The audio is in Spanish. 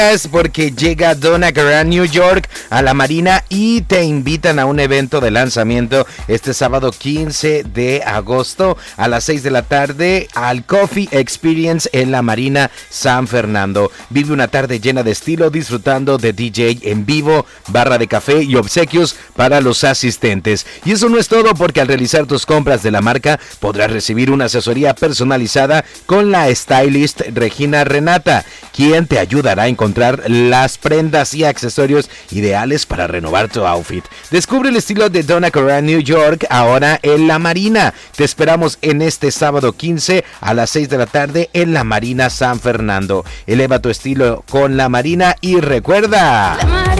Porque llega Donna Karan New York a la Marina y te invitan a un evento de lanzamiento este sábado 15 de agosto a las 6 de la tarde al Coffee Experience en la Marina San Fernando. Vive una tarde llena de estilo disfrutando de DJ en vivo, barra de café y obsequios para los asistentes. Y eso no es todo, porque al realizar tus compras de la marca podrás recibir una asesoría personalizada con la stylist Regina Renata, quien te ayudará a encontrar las prendas y accesorios ideales para renovar tu outfit. Descubre el estilo de Donna Karan New York ahora en la Marina. Te esperamos en este sábado 15 a las 6 de la tarde en la Marina San Fernando. Eleva tu estilo con la Marina y recuerda...